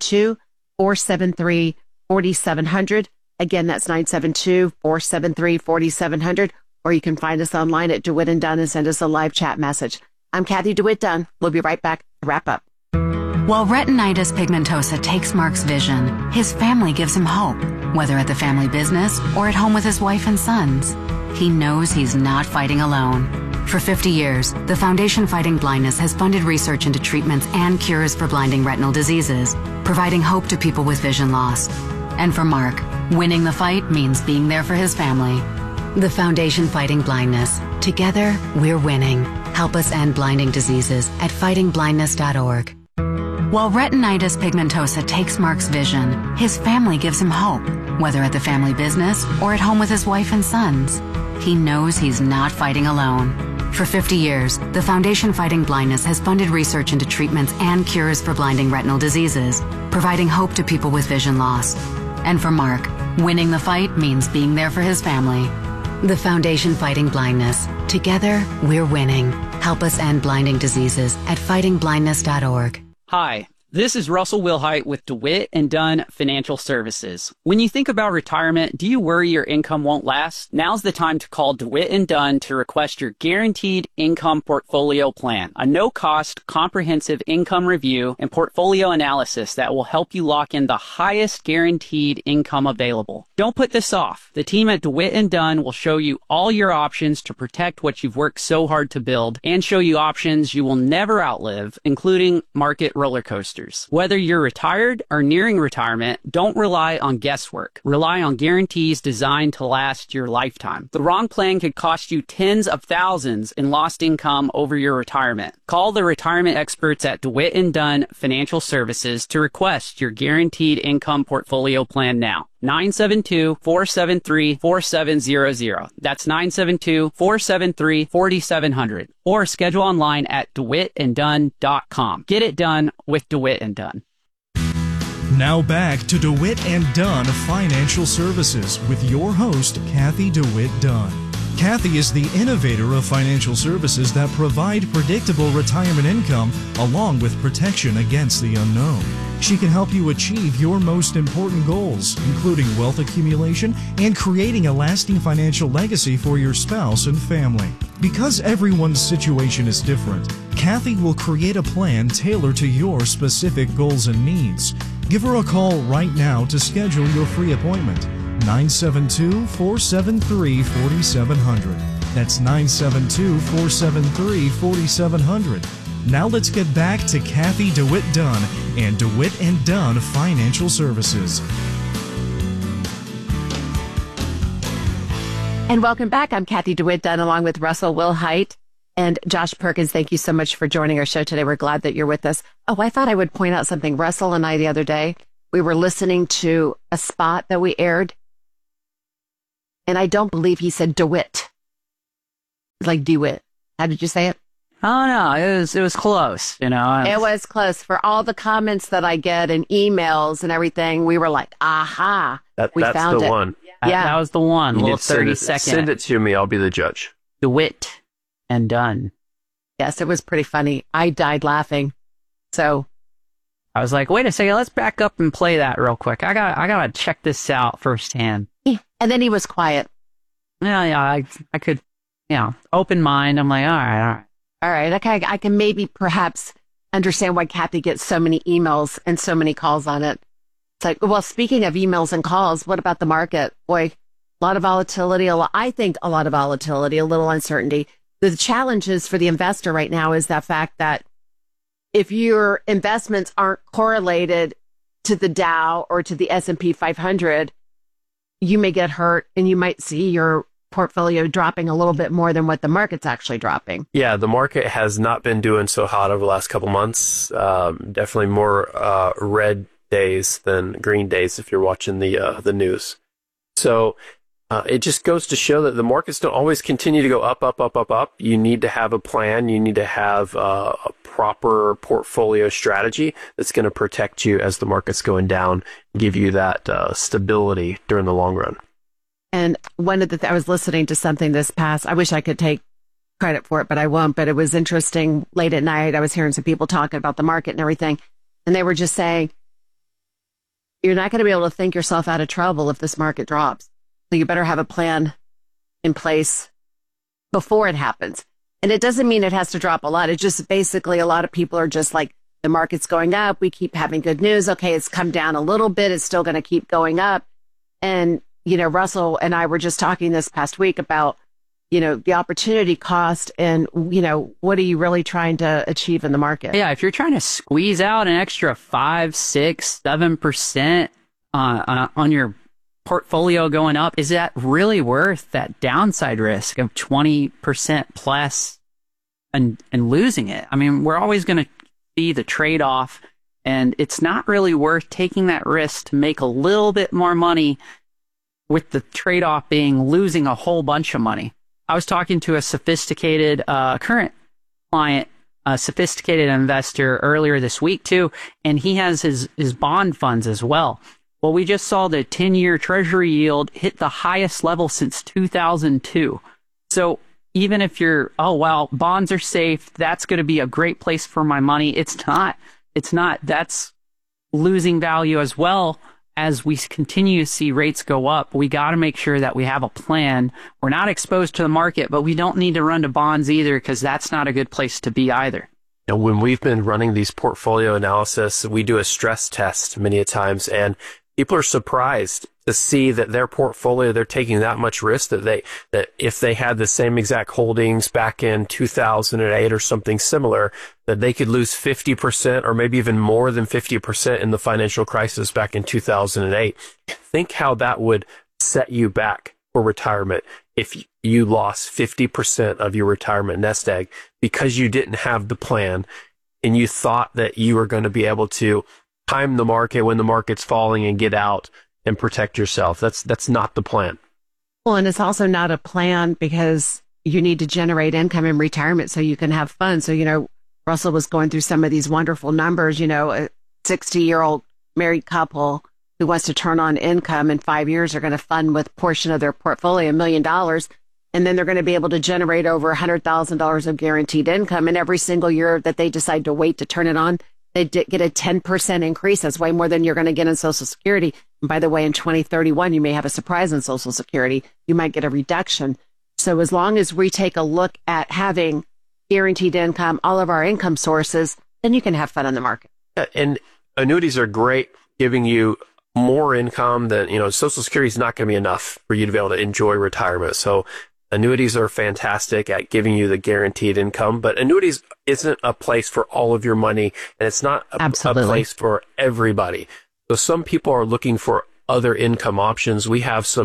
972-473-4700. Again, that's 972-473-4700. Or you can find us online at DeWitt & Dunn and send us a live chat message. I'm Kathy DeWitt Dunn. We'll be right back to wrap up. While retinitis pigmentosa takes Mark's vision, his family gives him hope, whether at the family business or at home with his wife and sons. He knows he's not fighting alone. For 50 years, the Foundation Fighting Blindness has funded research into treatments and cures for blinding retinal diseases, providing hope to people with vision loss. And for Mark, winning the fight means being there for his family. The Foundation Fighting Blindness. Together, we're winning. Help us end blinding diseases at fightingblindness.org. While retinitis pigmentosa takes Mark's vision, his family gives him hope, whether at the family business or at home with his wife and sons. He knows he's not fighting alone. For 50 years, the Foundation Fighting Blindness has funded research into treatments and cures for blinding retinal diseases, providing hope to people with vision loss. And for Mark, winning the fight means being there for his family. The Foundation Fighting Blindness. Together, we're winning. Help us end blinding diseases at fightingblindness.org. Hi, this is Russell Wilhite with DeWitt & Dunn Financial Services. When you think about retirement, do you worry your income won't last? Now's the time to call DeWitt & Dunn to request your Guaranteed Income Portfolio Plan, a no-cost, comprehensive income review and portfolio analysis that will help you lock in the highest guaranteed income available. Don't put this off. The team at DeWitt & Dunn will show you all your options to protect what you've worked so hard to build and show you options you will never outlive, including market roller coasters. Whether you're retired or nearing retirement, don't rely on guesswork. Rely on guarantees designed to last your lifetime. The wrong plan could cost you tens of thousands in lost income over your retirement. Call the retirement experts at DeWitt & Dunn Financial Services to request your Guaranteed Income Portfolio Plan now. 972-473-4700. That's 972-473-4700. Or schedule online at DeWittandDunn.com. Get it done with DeWitt & Dunn. Now back to DeWitt & Dunn Financial Services with your host, Kathy DeWitt Dunn. Kathy is the innovator of financial services that provide predictable retirement income along with protection against the unknown. She can help you achieve your most important goals, including wealth accumulation and creating a lasting financial legacy for your spouse and family. Because everyone's situation is different, Kathy will create a plan tailored to your specific goals and needs. Give her a call right now to schedule your free appointment. 972-473-4700. That's 972-473-4700. Now let's get back to Kathy DeWitt Dunn and DeWitt & Dunn Financial Services. And welcome back. I'm Kathy DeWitt Dunn along with Russell Wilhite and Josh Perkins. Thank you so much for joining our show today. We're glad that you're with us. Oh, I thought I would point out something. Russell and I the other day, we were listening to a spot that we aired, and I don't believe he said DeWitt. Like DeWitt. How did you say it? Oh no, it was close, you know. It was close. For all the comments that I get and emails and everything, we were like, aha, we that's found the it. one. Yeah. That was the one. You Little need to send 30-second. Send it to me. I'll be the judge. DeWitt and Dunn. Yes, it was pretty funny. I died laughing. So I was like, wait a second, let's back up and play that real quick. I gotta check this out firsthand. And then he was quiet. Yeah, I could, open mind. I'm like, all right. All right, okay, I can maybe perhaps understand why Kathy gets so many emails and so many calls on it. It's like, well, speaking of emails and calls, what about the market? Boy, a lot of volatility. I think a lot of volatility, a little uncertainty. The challenges for the investor right now is the fact that if your investments aren't correlated to the Dow or to the S&P 500, you may get hurt and you might see your portfolio dropping a little bit more than what the market's actually dropping. Yeah, the market has not been doing so hot over the last couple months. Definitely more red days than green days if you're watching the news. So it just goes to show that the markets don't always continue to go up, up, up, up, up. You need to have a plan. You need to have a proper portfolio strategy that's going to protect you as the market's going down, give you that stability during the long run. And one of I was listening to something this past, I wish I could take credit for it, but I won't. But it was interesting. Late at night, I was hearing some people talking about the market and everything. And they were just saying, you're not going to be able to think yourself out of trouble if this market drops. So you better have a plan in place before it happens. And it doesn't mean it has to drop a lot. It's just basically a lot of people are just like, the market's going up. We keep having good news. Okay, it's come down a little bit. It's still going to keep going up. And Russell and I were just talking this past week about, the opportunity cost and, what are you really trying to achieve in the market? Yeah, if you're trying to squeeze out an extra 5, 6, 7% on your portfolio going up, is that really worth that downside risk of 20% plus and losing it? I mean, we're always going to see the trade-off, and it's not really worth taking that risk to make a little bit more money with the trade-off being losing a whole bunch of money. I was talking to a sophisticated current client, a sophisticated investor earlier this week too, and he has his bond funds as well. Well, we just saw the 10-year Treasury yield hit the highest level since 2002. So even if you're, bonds are safe, that's going to be a great place for my money. It's not. That's losing value as well. As we continue to see rates go up, we got to make sure that we have a plan. We're not exposed to the market, but we don't need to run to bonds either, because that's not a good place to be either. When we've been running these portfolio analysis, we do a stress test many a times, and people are surprised to see that their portfolio, they're taking that much risk that if they had the same exact holdings back in 2008 or something similar, that they could lose 50% or maybe even more than 50% in the financial crisis back in 2008. Think how that would set you back for retirement if you lost 50% of your retirement nest egg because you didn't have the plan and you thought that you were going to be able to time the market when the market's falling and get out and protect yourself. That's not the plan. Well, and it's also not a plan because you need to generate income in retirement so you can have fun. So, Russell was going through some of these wonderful numbers, a 60-year-old married couple who wants to turn on income in 5 years are going to fund with a portion of their portfolio $1 million. And then they're going to be able to generate over $100,000 of guaranteed income. And every single year that they decide to wait to turn it on, they get a 10% increase. That's way more than you're going to get in Social Security. And by the way, in 2031, you may have a surprise in Social Security. You might get a reduction. So as long as we take a look at having guaranteed income, all of our income sources, then you can have fun on the market. And annuities are great, giving you more income than, Social Security is not going to be enough for you to be able to enjoy retirement. So annuities are fantastic at giving you the guaranteed income, but annuities isn't a place for all of your money, and it's not a place for everybody. So some people are looking for other income options. We have some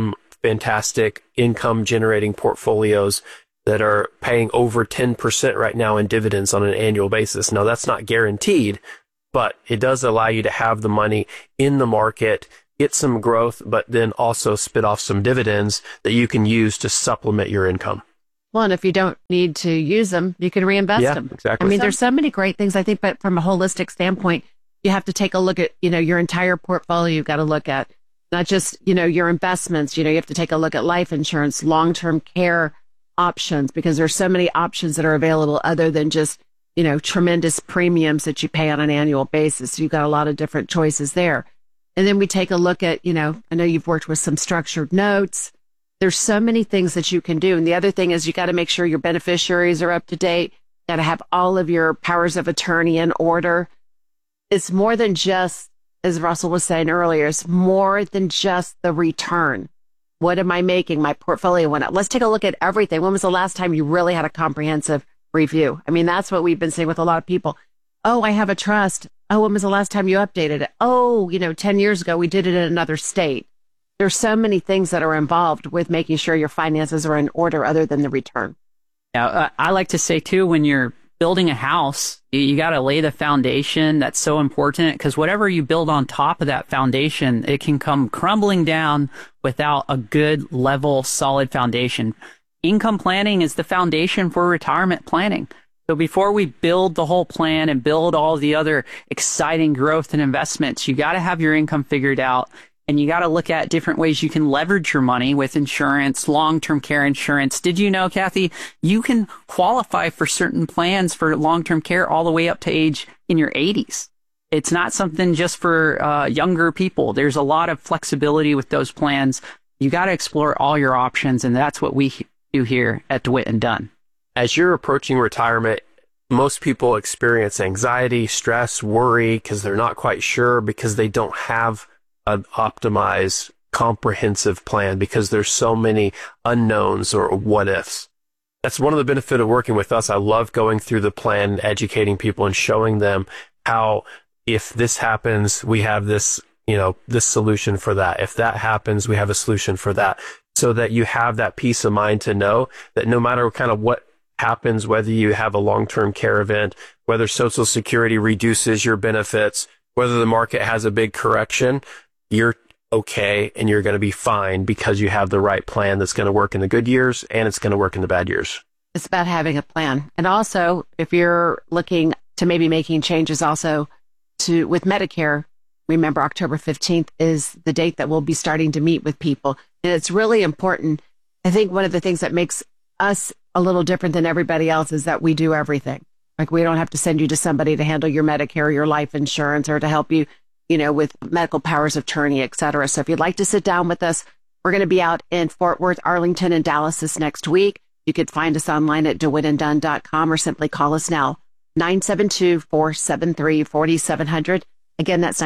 fantastic income generating portfolios that are paying over 10% right now in dividends on an annual basis. Now, that's not guaranteed, but it does allow you to have the money in the market, get some growth, but then also spit off some dividends that you can use to supplement your income. Well, and if you don't need to use them, you can reinvest them. Exactly. I mean, there's so many great things, I think, but from a holistic standpoint, you have to take a look at, your entire portfolio. You've got to look at not just, your investments. You have to take a look at life insurance, long-term care options, because there's so many options that are available other than just, tremendous premiums that you pay on an annual basis. So you've got a lot of different choices there. And then we take a look at, I know you've worked with some structured notes. There's so many things that you can do. And the other thing is you got to make sure your beneficiaries are up to date. Got to have all of your powers of attorney in order. It's more than just, as Russell was saying earlier, it's more than just the return. What am I making? My portfolio went up. Let's take a look at everything. When was the last time you really had a comprehensive review? I mean, that's what we've been seeing with a lot of people. Oh, I have a trust. Oh, when was the last time you updated it? Oh, 10 years ago, we did it in another state. There's so many things that are involved with making sure your finances are in order other than the return. Yeah, I like to say, too, when you're building a house, you got to lay the foundation. That's so important, because whatever you build on top of that foundation, it can come crumbling down without a good, level, solid foundation. Income planning is the foundation for retirement planning. So before we build the whole plan and build all the other exciting growth and investments, you got to have your income figured out. And you got to look at different ways you can leverage your money with insurance, long-term care insurance. Did you know, Kathy, you can qualify for certain plans for long-term care all the way up to age in your 80s. It's not something just for younger people. There's a lot of flexibility with those plans. You got to explore all your options, and that's what we do here at DeWitt and Dunn. As you're approaching retirement, most people experience anxiety, stress, worry because they're not quite sure, because they don't have an optimized, comprehensive plan, because there's so many unknowns or what ifs. That's one of the benefits of working with us. I love going through the plan, educating people and showing them how, if this happens, we have this, this solution for that. If that happens, we have a solution for that, so that you have that peace of mind to know that no matter kind of what happens, whether you have a long-term care event, whether Social Security reduces your benefits, whether the market has a big correction, you're okay and you're going to be fine, because you have the right plan that's going to work in the good years and it's going to work in the bad years. It's about having a plan. And also, if you're looking to maybe making changes also with Medicare, remember October 15th is the date that we'll be starting to meet with people. And it's really important. I think one of the things that makes us a little different than everybody else is that we do everything. Like, we don't have to send you to somebody to handle your Medicare, your life insurance, or to help you with medical powers of attorney, et cetera. So if you'd like to sit down with us, we're going to be out in Fort Worth, Arlington, and Dallas this next week. You could find us online at DeWittandDunn.com, or simply call us now, 972-473-4700. Again, that's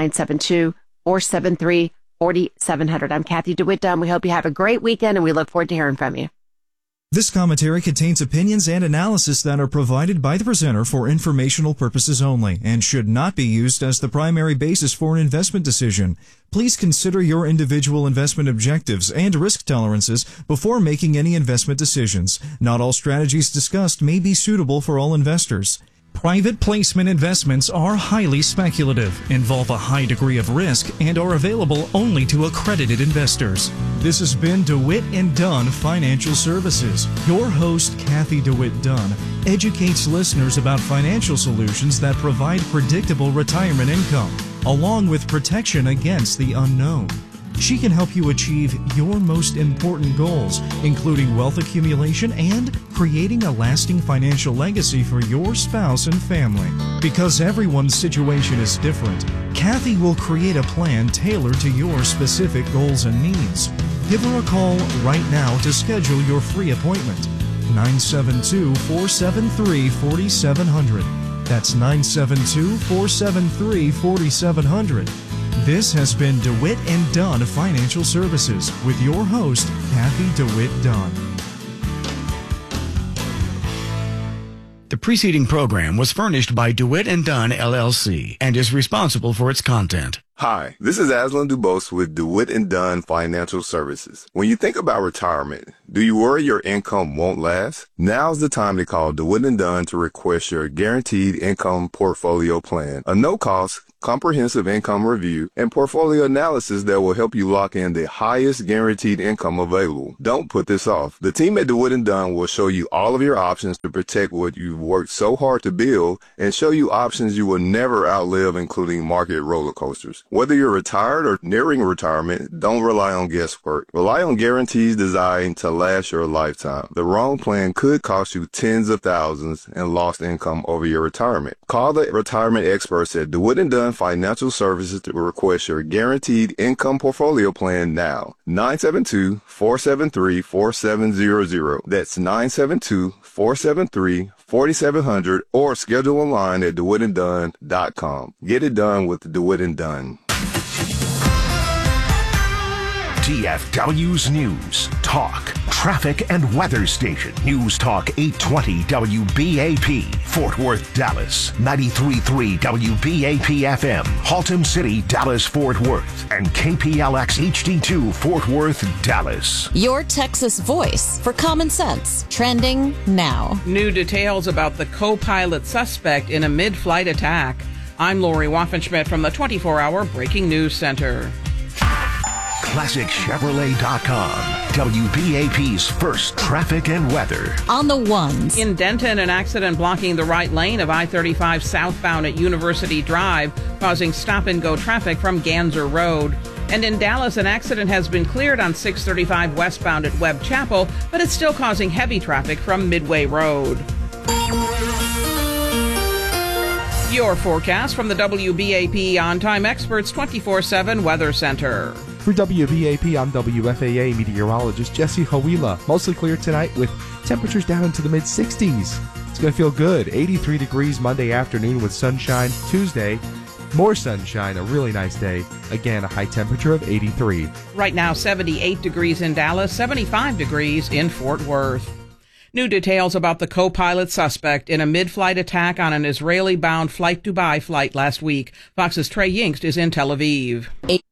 972-473-4700. I'm Kathy DeWitt Dunn. We hope you have a great weekend, and we look forward to hearing from you. This commentary contains opinions and analysis that are provided by the presenter for informational purposes only and should not be used as the primary basis for an investment decision. Please consider your individual investment objectives and risk tolerances before making any investment decisions. Not all strategies discussed may be suitable for all investors. Private placement investments are highly speculative, involve a high degree of risk, and are available only to accredited investors. This has been DeWitt and Dunn Financial Services. Your host, Kathy DeWitt Dunn, educates listeners about financial solutions that provide predictable retirement income, along with protection against the unknown. She can help you achieve your most important goals, including wealth accumulation and creating a lasting financial legacy for your spouse and family. Because everyone's situation is different, Kathy will create a plan tailored to your specific goals and needs. Give her a call right now to schedule your free appointment. 972-473-4700. That's 972-473-4700. This has been DeWitt and Dunn Financial Services with your host, Kathy DeWitt Dunn. The preceding program was furnished by DeWitt & Dunn, LLC, and is responsible for its content. Hi, this is Aslan Dubose with DeWitt & Dunn Financial Services. When you think about retirement, do you worry your income won't last? Now's the time to call DeWitt & Dunn to request your Guaranteed Income Portfolio Plan, a no-cost, comprehensive income review and portfolio analysis that will help you lock in the highest guaranteed income available. Don't put this off. The team at DeWitt & Dunn will show you all of your options to protect what you've worked so hard to build and show you options you will never outlive, including market roller coasters. Whether you're retired or nearing retirement, don't rely on guesswork. Rely on guarantees designed to last your lifetime. The wrong plan could cost you tens of thousands and lost income over your retirement. Call the retirement experts at DeWitt & Dunn Financial Services to request your Guaranteed Income Portfolio Plan now. 972-473-4700. That's 972-473-4700 or schedule online at DeWittandDunn.com. Get it done with DeWitt & Dunn. DFW's News, Talk, Traffic and Weather Station. News Talk 820 WBAP, Fort Worth, Dallas. 93.3 WBAP FM, Haltom City, Dallas, Fort Worth. And KPLX HD2, Fort Worth, Dallas. Your Texas voice for common sense. Trending now. New details about the co-pilot suspect in a mid-flight attack. I'm Lori Waffenschmidt from the 24-hour Breaking News Center. ClassicChevrolet.com, WBAP's first traffic and weather. On the ones. In Denton, an accident blocking the right lane of I-35 southbound at University Drive, causing stop-and-go traffic from Ganser Road. And in Dallas, an accident has been cleared on 635 westbound at Webb Chapel, but it's still causing heavy traffic from Midway Road. Your forecast from the WBAP On-Time Experts 24/7 Weather Center. For WBAP, I'm WFAA meteorologist Jesse Hawila. Mostly clear tonight with temperatures down into the mid-60s. It's going to feel good. 83 degrees Monday afternoon with sunshine. Tuesday, more sunshine, a really nice day. Again, a high temperature of 83. Right now, 78 degrees in Dallas, 75 degrees in Fort Worth. New details about the co-pilot suspect in a mid-flight attack on an Israeli-bound Flight Dubai flight last week. Fox's Trey Yingst is in Tel Aviv.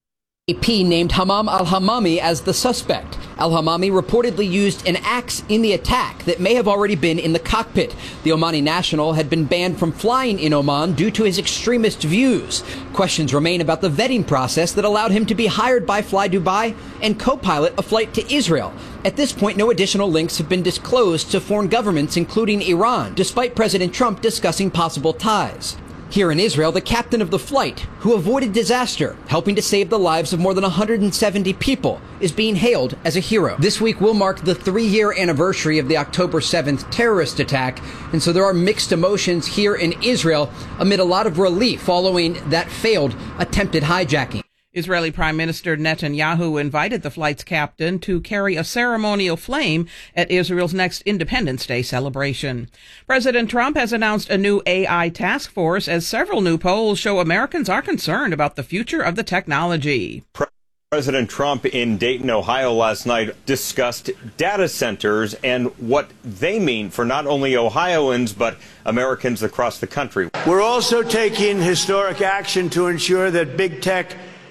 AP named Hammam al-Hammami as the suspect. Al-Hammami reportedly used an axe in the attack that may have already been in the cockpit. The Omani national had been banned from flying in Oman due to his extremist views. Questions remain about the vetting process that allowed him to be hired by Fly Dubai and co-pilot a flight to Israel. At this point, no additional links have been disclosed to foreign governments, including Iran, despite President Trump discussing possible ties. Here in Israel, the captain of the flight, who avoided disaster, helping to save the lives of more than 170 people, is being hailed as a hero. This week will mark the 3-year anniversary of the October 7th terrorist attack, and so there are mixed emotions here in Israel amid a lot of relief following that failed attempted hijacking. Israeli Prime Minister Netanyahu invited the flight's captain to carry a ceremonial flame at Israel's next Independence Day celebration. President Trump has announced a new AI task force as several new polls show Americans are concerned about the future of the technology. President Trump in Dayton, Ohio last night discussed data centers and what they mean for not only Ohioans, but Americans across the country. We're also taking historic action to ensure that big tech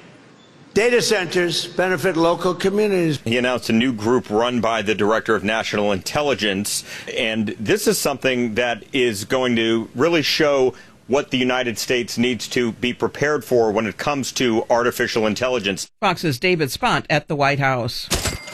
data centers benefit local communities. He announced a new group run by the Director of National Intelligence, and this is something that is going to really show what the United States needs to be prepared for when it comes to artificial intelligence. Fox's David Spunt at the White House.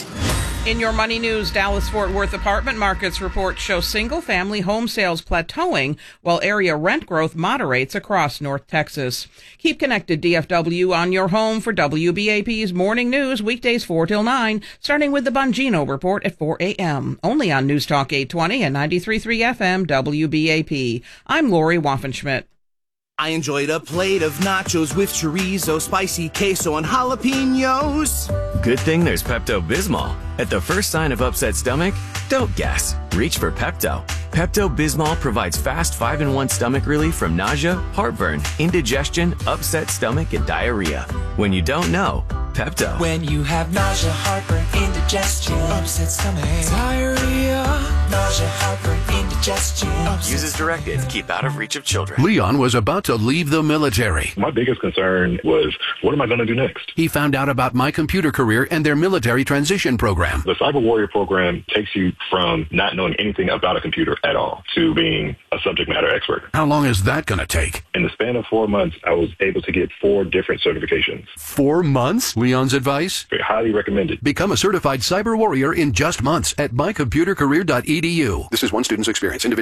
In your money news, Dallas-Fort Worth apartment markets reports show single-family home sales plateauing while area rent growth moderates across North Texas. Keep connected, DFW, on your home for WBAP's Morning News, weekdays 4 till 9, starting with the Bongino Report at 4 a.m., only on News Talk 820 and 93.3 FM WBAP. I'm Lori Waffenschmidt. I enjoyed a plate of nachos with chorizo, spicy queso, and jalapenos. Good thing there's Pepto-Bismol. At the first sign of upset stomach, don't guess. Reach for Pepto. Pepto-Bismol provides fast 5-in-1 stomach relief from nausea, heartburn, indigestion, upset stomach, and diarrhea. When you don't know, Pepto. When you have nausea, heartburn, indigestion, upset stomach, diarrhea, nausea, heartburn, indigestion, Use as directed. Keep out of reach of children. Leon was about to leave the military. My biggest concern was, what am I going to do next? He found out about My Computer Career and their military transition program. The Cyber Warrior program takes you from not knowing anything about a computer at all to being a subject matter expert. How long is that going to take? In the span of 4 months, I was able to get 4 different certifications. 4 months? Leon's advice? Highly recommended. Become a certified cyber warrior in just months at mycomputercareer.edu. This is one student's experience. Individual